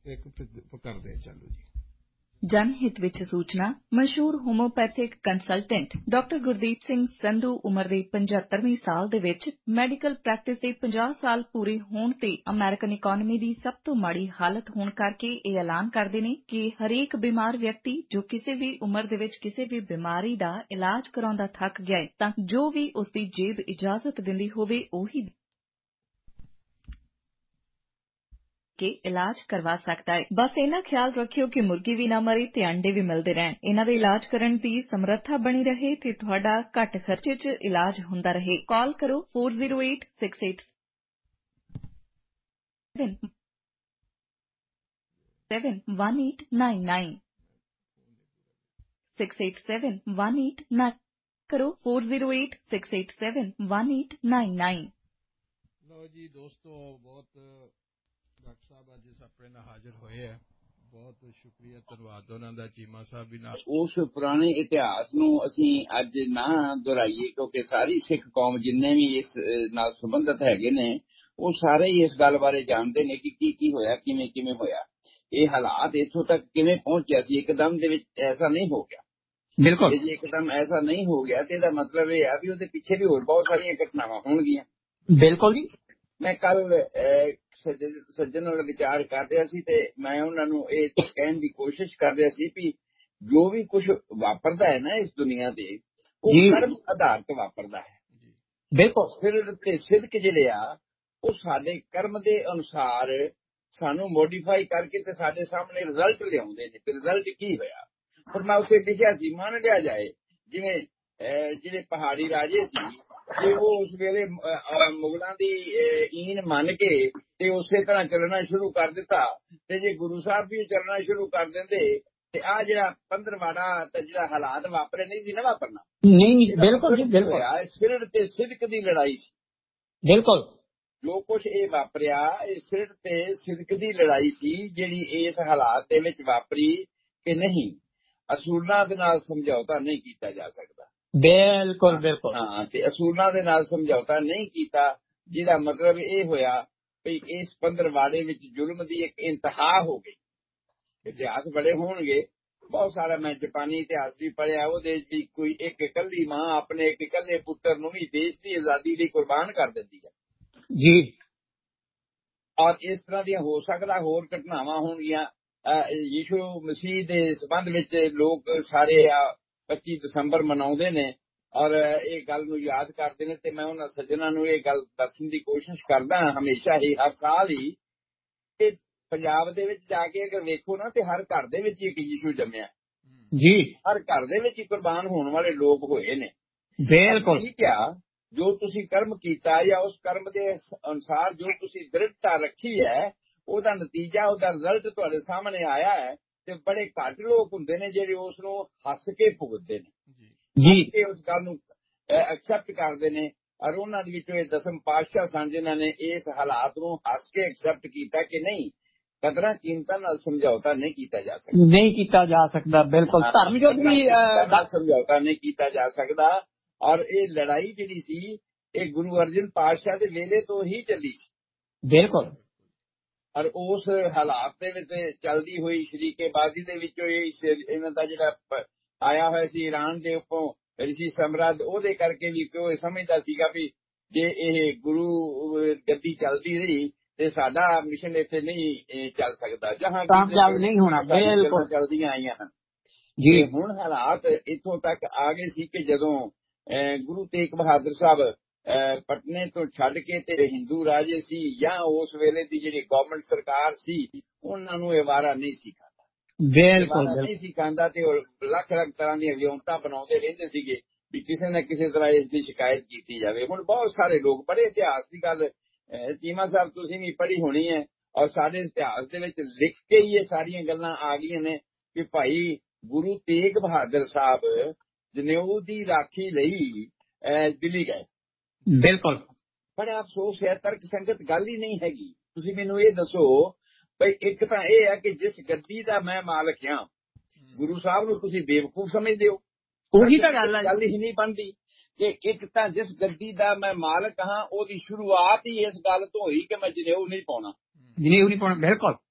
ਇੱਕ ਕਰਦੇ ਚੱਲੋ ਜੀ। जनहित विच सूचना मशहूर homeopathic consultant doctor Gurdeep Singh Sandhu Umar ਦੇ 75वीं ਸਾਲ ਦੇ ਵਿੱਚ ਮੈਡੀਕਲ ਪ੍ਰੈਕਟਿਸ ਦੇ 50 ਸਾਲ ਪੂਰੇ ਹੋਣ ਤੇ ਅਮਰੀਕਨ ਇਕਨੋਮੀ ਦੀ ਸਭ ਤੋਂ ਮਾੜੀ ਹਾਲਤ ਹੋਣ ਕਰਕੇ ਇਹ ਐਲਾਨ ਕਰਦੇ ਨੇ ਕਿ ਹਰੇਕ ਬਿਮਾਰ ਵਿਅਕਤੀ ਜੋ ਕਿਸੇ ਵੀ ਉਮਰ ਦੇ ਵਿੱਚ ਕਿਸੇ ਵੀ ਬਿਮਾਰੀ ਦਾ ਇਲਾਜ ਕਰਾਉਂਦਾ ਥੱਕ ਗਿਆ ਹੈ ਤਾਂ ਜੋ ਵੀ ਉਸ ਦੀ ਜੇਬ ਇਜਾਜ਼ਤ ਦਿੰਦੀ ਹੋਵੇ ਉਹੀ के इलाज करवा सकता है। बस इन्ना ख्याल रखियो कि मुर्गी भी ना मरे ते अंडे भी मिलते रहन। इन्हां दे इलाज करन दी समर्था बनी रहे ते तुहाडा घट खर्चे च इलाज हुंदा रहे। कॉल करो 4086871899 6871899 करो 4086871899। ਲਓ ਜੀ ਦੋਸਤੋ, ਬਹੁਤ ਡਾਕਟਰ ਸਾਹਿਬ ਅੱਜ ਆਪਣੇ ਨਾਲ ਹਾਜ਼ਰ ਹੋਏ ਹੈ। ਬਹੁਤ ਸ਼ੁਕਰੀਆ, ਧੰਨਵਾਦ ਉਹਨਾਂ ਦਾ। ਚੀਮਾ ਸਾਹਿਬ ਵੀ ਨਾਲ। ਉਸ ਪੁਰਾਣੇ ਇਤਿਹਾਸ ਨੂੰ ਅਸੀਂ ਅੱਜ ਨਾ ਦੁਹਰਾਈਏ, ਕਿਉਂਕਿ ਸਾਰੀ ਸਿੱਖ ਕੌਮ ਜਿੰਨੇ ਵੀ ਇਸ ਨਾਲ ਸੰਬੰਧਿਤ ਹੈਗੇ ਨੇ ਉਹ ਸਾਰੇ ਹੀ ਇਸ ਗੱਲ ਬਾਰੇ ਜਾਣਦੇ ਨੇ ਕਿ ਕੀ ਹੋਇਆ, ਕਿਵੇਂ ਹੋਇਆ, ਇਹ ਹਾਲਾਤ ਇੱਥੋਂ ਤੱਕ ਕਿਵੇਂ ਪਹੁੰਚਿਆ ਸੀ। ਇੱਕਦਮ ਦੇ ਵਿੱਚ ਐਸਾ ਨਹੀਂ ਹੋ ਗਿਆ। ਬਿਲਕੁਲ, ਜੇ ਇੱਕਦਮ ਐਸਾ ਨਹੀਂ ਹੋ ਗਿਆ ਤੇ ਇਹਦਾ ਮਤਲਬ ਇਹ ਆ ਵੀ ਉਹਦੇ ਪਿੱਛੇ ਵੀ ਹੋਰ ਬਹੁਤ ਸਾਰੀਆਂ ਘਟਨਾਵਾਂ ਹੋਣਗੀਆਂ। ਬਿਲਕੁਲ ਜੀ। ਮੈਂ ਕੱਲ ਸੱਜਣ ਨਾਲ ਵਿਚਾਰ ਕਰ ਰਿਹਾ ਸੀ ਤੇ ਮੈਂ ਉਹਨਾਂ ਨੂੰ ਇਹ ਕਹਿਣ ਦੀ ਕੋਸ਼ਿਸ਼ ਕਰ ਰਿਹਾ ਸੀ ਵੀ ਜੋ ਵੀ ਕੁਝ ਵਾਪਰਦਾ ਹੈ ਨਾ ਇਸ ਦੁਨੀਆ ਤੇ ਉਹ ਕਰਮ ਆਧਾਰਿਤ ਵਾਪਰਦਾ ਹੈ। ਬਿਲਕੁਲ, ਸਿਰਤ ਤੇ ਸਿਦਕ ਜਿਹੜੇ ਆ ਉਹ ਸਾਡੇ ਕਰਮ ਦੇ ਅਨੁਸਾਰ ਸਾਨੂੰ ਮੋਡੀਫਾਈ ਕਰਕੇ ਤੇ ਸਾਡੇ ਸਾਹਮਣੇ ਰਿਜ਼ਲਟ ਲਿਆਉਂਦੇ ਨੇ। ਤੇ ਰਿਜ਼ਲਟ ਕੀ ਹੋਇਆ ਫਿਰ ਮੈਂ ਉੱਥੇ ਲਿਖਿਆ ਸੀ, ਮੰਨ ਲਿਆ ਜਾਏ ਜਿਵੇਂ ਜਿਹੜੇ ਪਹਾੜੀ ਰਾਜੇ ਸੀ ਤੇ ਉਹ ਉਸ ਵੇਲੇ ਮੁਗਲਾਂ ਦੀ ਈਨ ਮੰਨ ਕੇ ਤੇ ਉਸੇ ਤਰ੍ਹਾਂ ਚੱਲਣਾ ਸ਼ੁਰੂ ਕਰ ਦਿੱਤਾ ਤੇ ਜੇ ਗੁਰੂ ਸਾਹਿਬ ਵੀ ਚੱਲਣਾ ਸ਼ੁਰੂ ਕਰ ਦਿੰਦੇ ਤੇ ਆਹ ਜਿਹੜਾ ਪੰਦਰਵਾੜਾ ਤੇ ਜਿਹੜਾ ਹਾਲਾਤ ਵਾਪਰੇ ਨਹੀਂ ਸੀ ਨਾ ਵਾਪਰਨਾ। ਨਹੀਂ, ਬਿਲਕੁਲ ਜੀ, ਬਿਲਕੁਲ। ਸਿਰਤ ਤੇ ਸਿਦਕ ਦੀ ਲੜਾਈ ਸੀ। ਬਿਲਕੁਲ, ਜੋ ਕੁਛ ਇਹ ਵਾਪਰਿਆ ਇਹ ਸਿਰਤ ਤੇ ਸਿਦਕ ਦੀ ਲੜਾਈ ਸੀ ਜਿਹੜੀ ਇਸ ਹਾਲਾਤ ਦੇ ਵਿੱਚ ਵਾਪਰੀ ਕਿ ਨਹੀਂ। ਅਸੂਲਾਂ ਦੇ ਨਾਲ ਸਮਝੌਤਾ ਨਹੀਂ ਕੀਤਾ ਜਾ ਸਕਦਾ। ਬਿਲਕੁਲ ਬਿਲਕੁਲ। ਹਾਂ, ਤੇ ਅਸੂਲਾਂ ਦੇ ਨਾਲ ਸਮਝੌਤਾ ਨਹੀਂ ਕੀਤਾ, ਜਿਹਦਾ ਮਤਲਬ ਇਹ ਹੋਇਆ ਵੀ ਇਸ ਪੰਦਰਵਾੜੇ ਵਿੱਚ ਜ਼ੁਲਮ ਦੀ ਇੱਕ ਇੰਤਹਾ ਹੋ ਗਈ। ਇਤਿਹਾਸ ਬੜੇ ਹੋਣਗੇ, ਬਹੁਤ ਸਾਰਾ ਮੈਂ ਜਾਪਾਨੀ ਇਤਿਹਾਸ ਵੀ ਪੜ੍ਹਿਆ, ਉਹਦੇ ਵਿੱਚ ਕੋਈ ਇੱਕ ਇਕੱਲੀ ਮਾਂ ਆਪਣੇ ਇੱਕ ਇਕੱਲੇ ਪੁੱਤਰ ਨੂੰ ਵੀ ਦੇਸ਼ ਦੀ ਆਜ਼ਾਦੀ ਲਈ ਕੁਰਬਾਨ ਕਰ ਦਿੰਦੀ ਹੈ ਜੀ। ਔਰ ਇਸ ਤਰ੍ਹਾਂ ਦੀਆਂ ਹੋ ਸਕਦਾ ਹੋਰ ਘਟਨਾਵਾਂ ਹੋਣਗੀਆਂ। ਯਿਸੂ ਮਸੀਹ ਦੇ ਸੰਬੰਧ ਵਿੱਚ ਲੋਕ ਸਾਰੇ 25 ਦਸੰਬਰ ਮਨਾਉਂਦੇ ਨੇ ਔਰ ਇਹ ਗੱਲ ਨੂੰ ਯਾਦ ਕਰਦੇ ਨੇ ਤੇ ਮੈਂ ਉਹਨਾਂ ਸੱਜਣਾਂ ਨੂੰ ਇਹ ਗੱਲ ਦੱਸਣ ਦੀ ਕੋਸ਼ਿਸ਼ ਕਰਦਾ ਹਮੇਸ਼ਾ ਹੀ, ਹਰ ਸਾਲ ਹੀ। ਇਸ ਪੰਜਾਬ ਦੇ ਵਿੱਚ ਜਾ ਕੇ ਅਗਰ ਵੇਖੋ ਨਾ ਤੇ ਹਰ ਘਰ ਦੇ ਵਿੱਚ ਇੱਕ ਯਿਸੂ ਜੰਮਿਆ ਜੀ। ਹਰ ਘਰ ਦੇ ਵਿੱਚ ਕੁਰਬਾਨ ਹੋਣ ਵਾਲੇ ਲੋਕ ਹੋਏ ਨੇ। ਬਿਲਕੁਲ ਠੀਕ ਆ। ਜੋ ਤੁਸੀਂ ਕਰਮ ਕੀਤਾ ਜਾਂ ਉਸ ਕਰਮ ਦੇ ਅਨੁਸਾਰ ਜੋ ਤੁਸੀਂ ਦ੍ਰਿੜਤਾ ਰੱਖੀ ਹੈ ਉਹਦਾ ਨਤੀਜਾ, ਉਹਦਾ ਰਿਜ਼ਲਟ ਤੁਹਾਡੇ ਸਾਹਮਣੇ ਆਇਆ ਹੈ। ਤੇ ਬੜੇ ਘੱਟ ਲੋਕ ਹੁੰਦੇ ਨੇ ਜਿਹੜੇ ਉਸ ਨੂੰ ਹੱਸ ਕੇ ਭੁਗਤਦੇ ਨੇ ਜੀ, ਉਸ ਗੱਲ ਨੂੰ ਐਕਸੈਪਟ ਕਰਦੇ ਨੇ। ਔਰ ਉਹਨਾਂ ਦੇ ਵਿੱਚੋਂ ਇਹ ਦਸਮ ਪਾਤਸ਼ਾਹ ਸਨ ਜਿਨ੍ਹਾਂ ਨੇ ਇਸ ਹਾਲਾਤ ਨੂੰ ਹੱਸ ਕੇ ਐਕਸੈਪਟ ਕੀਤਾ ਕਿ ਨਹੀਂ, ਕਦਰਾਂ ਕੀਮਤਾਂ ਨਾਲ ਸਮਝੌਤਾ ਨਹੀਂ ਕੀਤਾ ਜਾ ਸਕਦਾ। ਨਹੀਂ ਕੀਤਾ ਜਾ ਸਕਦਾ, ਬਿਲਕੁਲ। ਧਰਮ ਯੁੱਧ ਵੀ ਸਮਝੌਤਾ ਨਹੀਂ ਕੀਤਾ ਜਾ ਸਕਦਾ। ਔਰ ਇਹ ਲੜਾਈ ਜਿਹੜੀ ਸੀ ਇਹ ਗੁਰੂ ਅਰਜਨ ਪਾਤਸ਼ਾਹ ਦੇ ਵੇਲੇ ਤੋਂ ਹੀ ਚੱਲੀ ਸੀ। ਬਿਲਕੁਲ। ਔਰ ਉਸ ਹਾਲਾਤ ਦੇ ਵਿੱਚ ਚੱਲਦੀ ਹੋਈ ਸ਼ਰੀਕੇਬਾਜ਼ੀ ਦੇ ਵਿੱਚੋਂ ਇਹਨਾਂ ਦਾ ਜਿਹੜਾ ਆਇਆ ਹੋਇਆ ਸੀ ਈਰਾਨ ਦੇ ਉੱਪਰੋਂ ਰਿਸ਼ੀ ਸਮਰਾਟ, ਉਹਦੇ ਕਰਕੇ ਵੀ ਉਹ ਸਮਝਦਾ ਸੀਗਾ ਵੀ ਜੇ ਇਹ ਗੁਰੂ ਗੱਦੀ ਚੱਲਦੀ ਰਹੀ ਤੇ ਸਾਡਾ ਮਿਸ਼ਨ ਇੱਥੇ ਨਹੀਂ ਚੱਲ ਸਕਦਾ। ਜਹਾਂ ਨਹੀਂ ਹੋਣਾ, ਬਿਲਕੁਲ ਚੱਲਦੀਆਂ ਆਈਆਂ ਹਨ ਜੀ। ਹੁਣ ਹਾਲਾਤ ਇੱਥੋਂ ਤੱਕ ਆ ਗਏ ਸੀ ਕਿ ਜਦੋਂ ਗੁਰੂ ਤੇਗ ਬਹਾਦਰ ਸਾਹਿਬ ਪਟਨੇ ਤੋਂ ਛੱਡ ਕੇ ਤੇ ਹਿੰਦੂ ਰਾਜੇ ਸੀ ਜਾਂ ਉਸ ਵੇਲੇ ਦੀ ਜਿਹੜੀ ਗਵਰਨਮੈਂਟ ਸਰਕਾਰ ਸੀ ਉਹਨਾਂ ਨੂੰ ਇਹ ਵਾਰਾ ਨਹੀਂ ਸੀ ਖਾਂਦਾ। ਬਿਲਕੁਲ ਨਹੀਂ ਸੀ ਖਾਂਦਾ ਤੇ ਲੱਖ ਲੱਖ ਤਰ੍ਹਾਂ ਦੀਆਂ ਵਿਉਂਤਾਂ ਬਣਾਉਂਦੇ ਰਹਿੰਦੇ ਸੀਗੇ ਵੀ ਕਿਸੇ ਨਾ ਕਿਸੇ ਤਰ੍ਹਾਂ ਇਸ ਦੀ ਸ਼ਿਕਾਇਤ ਕੀਤੀ ਜਾਵੇ। ਹੁਣ ਬਹੁਤ ਸਾਰੇ ਲੋਕ, ਬੜੇ ਇਤਿਹਾਸ ਦੀ ਗੱਲ ਚੀਮਾ ਸਾਹਿਬ ਤੁਸੀਂ ਵੀ ਪੜ੍ਹੀ ਹੋਣੀ ਹੈ ਔਰ ਸਾਡੇ ਇਤਿਹਾਸ ਦੇ ਵਿੱਚ ਲਿਖ ਕੇ ਹੀ ਇਹ ਸਾਰੀਆਂ ਗੱਲਾਂ ਆ ਗਈਆਂ ਨੇ ਕਿ ਭਾਈ ਗੁਰੂ ਤੇਗ ਬਹਾਦਰ ਸਾਹਿਬ ਜਨੇਊ ਦੀ ਰਾਖੀ ਲਈ ਦਿੱਲੀ ਗਏ। ਬਿਲਕੁਲ। ਬੜਾ ਅਫਸੋਸ ਹੈ, ਤਰਕ ਸੰਗਤ ਗੱਲ ਹੀ ਨਹੀਂ ਹੈਗੀ। ਤੁਸੀਂ ਮੈਨੂੰ ਇਹ ਦੱਸੋ ਬਈ ਇੱਕ ਤਾਂ ਇਹ ਹੈ ਕਿ ਜਿਸ ਗੱਦੀ ਦਾ ਮੈਂ ਮਾਲਕ ਹਾਂ, ਗੁਰੂ ਸਾਹਿਬ ਨੂੰ ਤੁਸੀਂ ਬੇਵਕੂਫ ਸਮਝਦੇ ਹੋ। ਉਹੀ ਤਾਂ ਗੱਲ ਹੀ ਨਹੀਂ ਬਣਦੀ ਕਿ ਇੱਕ ਤਾਂ ਜਿਸ ਗੱਦੀ ਦਾ ਮੈਂ ਮਾਲਕ ਹਾਂ ਉਹਦੀ ਸ਼ੁਰੂਆਤ ਹੀ ਇਸ ਗੱਲ ਤੋਂ ਹੋਈ ਕਿ ਮੈਂ ਜਨੇਊ ਨਹੀਂ ਪਾਉਣਾ। ਬਿਲਕੁਲ।